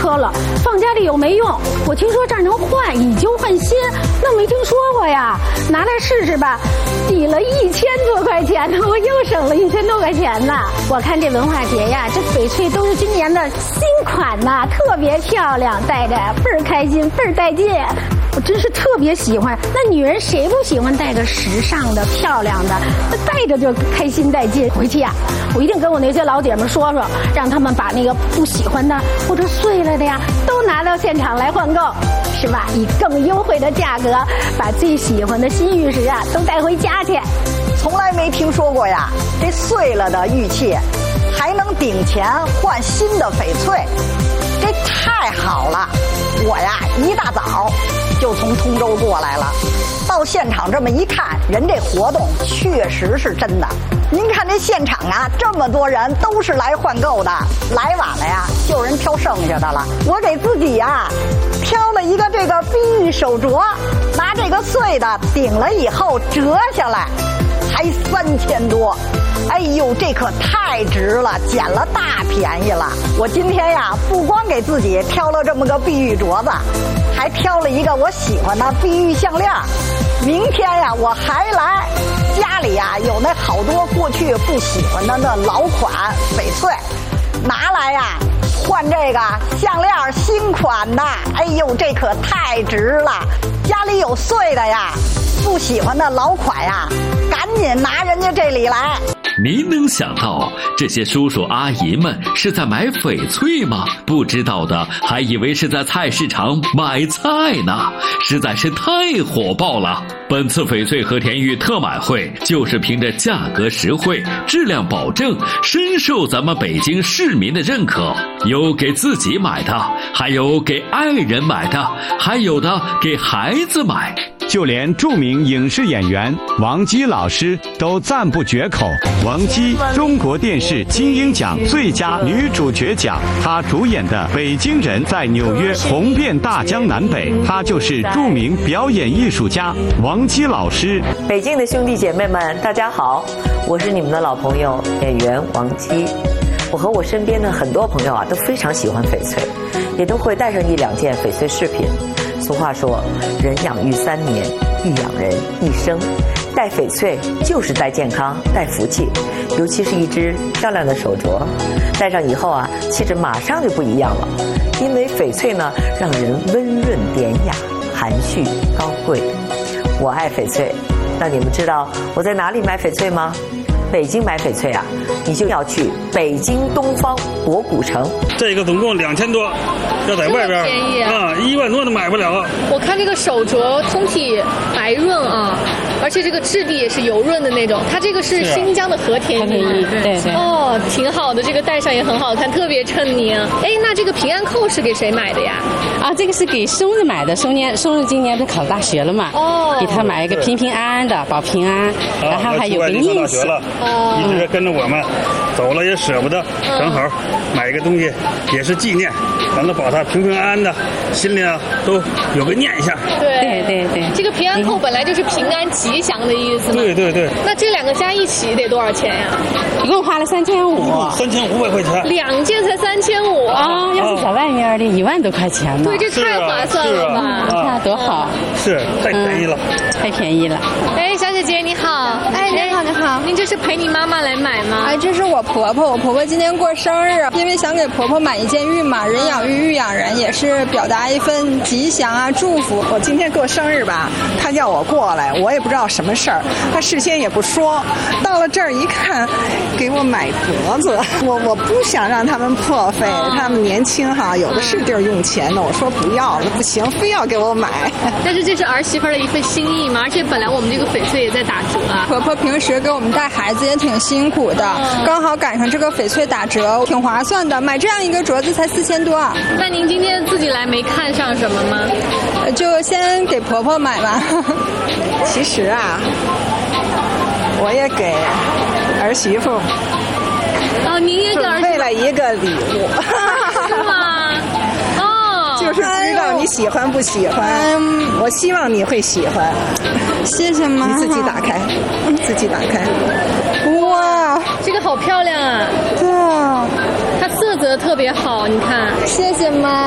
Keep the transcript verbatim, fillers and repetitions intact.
磕了，放家里又没用。我听说这儿能换，以旧换新，那没听说过呀，拿来试试吧。抵了一千多块钱呢，我又省了一千多块钱呢。我看这文化节呀，这翡翠都是今年的新款呐，特别漂亮，戴着倍儿开心，倍儿带劲。我真是特别喜欢。那女人谁不喜欢戴个时尚的、漂亮的？那戴着就开心带劲。回去呀、啊，我一定跟我那些老姐们说说，让他们把那个不喜欢的或者碎了的呀，都拿到现场来换购，是吧？以更优惠的价格，把最喜欢的新玉石啊都带回家去。 从来没听说过呀，这碎了的玉器还能顶钱换新的翡翠，这太好了！我呀一大早就从通州过来了，到现场这么一看，人这活动确实是真的。您看这现场啊，这么多人都是来换购的，来晚了呀，就有人挑剩下的了。我给自己呀挑了一个这个碧玉手镯，拿这个碎的顶了以后折下来，才三千多。哎呦，这可太值了，捡了大便宜了。我今天呀，不光给自己挑了这么个碧玉镯子，还挑了一个我喜欢的碧玉项链。明天呀，我还来，家里呀有那好多过去不喜欢的那老款翡翠，拿来呀换这个项链新款的。哎呦，这可太值了！家里有碎的呀，不喜欢的老款呀，赶紧拿人家这里来。 您能想到这些叔叔阿姨们是在买翡翠吗？不知道的还以为是在菜市场买菜呢，实在是太火爆了。本次翡翠和田玉特买会就是凭着价格实惠、质量保证，深受咱们北京市民的认可。有给自己买的，还有给爱人买的，还有的给孩子买。 就连著名影视演员王姬老师都赞不绝口。王姬，中国电视金鹰奖最佳女主角奖，她主演的《北京人》在纽约红遍大江南北。她就是著名表演艺术家王姬老师。 北京的兄弟姐妹们，大家好，我是你们的老朋友演员王姬。我和我身边的很多朋友啊，都非常喜欢翡翠，也都会带上一两件翡翠饰品。俗话说，人养育三年，玉养人一生。戴翡翠就是带健康、带福气，尤其是一只漂亮的手镯，戴上以后啊，气质马上就不一样了。因为翡翠呢，让人温润典雅、含蓄高贵。我爱翡翠，那你们知道我在哪里买翡翠吗？北京买翡翠啊，你就要去北京东方博古城。 这个总共两千多，要在外边便宜啊，一万多都买不了。 我看这个手镯通体白润啊，而且这个质地也是油润的那种。它这个是新疆的和田玉， 对对。 哦，挺好的，这个戴上也很好看，特别衬你。哎，那这个平安扣是给谁买的呀？ 啊，这个是给松子买的。松年松子今年不是考大学了嘛？哦，给他买一个平平安安的，保平安，然后还有个念想。 哦，一直跟着我们走了也舍不得，正好买一个东西也是纪念，完了保他平平安安的，心里啊都有个念想。 对对对， 这个平安扣本来就是平安吉祥的意思嘛。 对对对。 那这两个加一起得多少钱呀？ 一共花了三千五。 三千五百块钱。 两件才三千五啊！要是在外面的一万多块钱呢。 对，这太划算了吧？ 你看多好。 是，太便宜了。 太便宜了。 哎，小姐姐你好。 哎，你好，你好。 您这是陪你妈妈来买吗？ 哎，这是我婆婆，我婆婆今年过生日，因为想给婆婆买一件玉嘛，人养玉，玉养人，也是表达一份吉祥啊，祝福。 我今天过生日吧，她叫我过来，我也不知道什么事儿，她事先也不说，到了这儿一看，给我买镯子，我我不想让他们破费，他们年轻哈，有的是地儿用钱的，我说不要了，不行，非要给我买。 但是这是儿媳妇的一份心意嘛，而且本来我们这个翡翠也在打折啊。 婆婆平时给我们带孩子也挺辛苦的，嗯、刚好赶上这个翡翠打折，挺划算的。买这样一个镯子才四千多。 那您今天自己来没看上什么吗？ 就先给婆婆买吧。 其实啊，我也给儿媳妇。 哦，您也给儿媳妇准备了一个礼物。 是吗？哦， 就是不知道你喜欢不喜欢。嗯、我希望你会喜欢。 谢谢妈。 你自己打开，自己打开。 哇， 这个好漂亮啊！ 对啊， 它色泽特别好，你看。 谢谢妈。